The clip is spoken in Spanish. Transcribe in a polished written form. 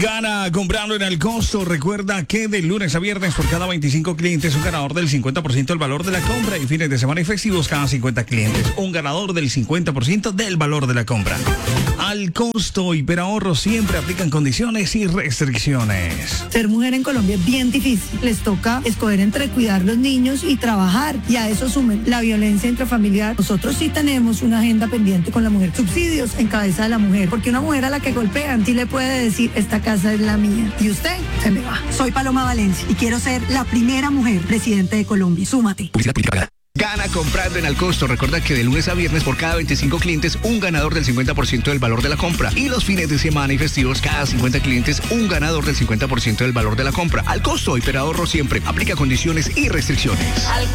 Gana comprando en Al Costo. Recuerda que de lunes a viernes por cada 25 clientes un ganador del 50% del valor de la compra y fines de semana y festivos cada 50 clientes un ganador del 50% del valor de la compra. Al Costo, Hiperahorro, siempre aplican condiciones y restricciones. Ser mujer en Colombia es bien difícil. Les toca escoger entre cuidar los niños y trabajar. Y a eso sumen la violencia intrafamiliar. Nosotros sí tenemos una agenda pendiente con la mujer. Subsidios en cabeza de la mujer. Porque una mujer a la que golpean sí le puede decir, esta casa es la mía. Y usted se me va. Soy Paloma Valencia y quiero ser la primera mujer presidente de Colombia. Súmate. Gana comprando en Al Costo. Recuerda que de lunes a viernes por cada 25 clientes un ganador del 50% del valor de la compra. Y los fines de semana y festivos cada 50 clientes un ganador del 50% del valor de la compra. Al Costo, Hiperahorro siempre. Aplica condiciones y restricciones.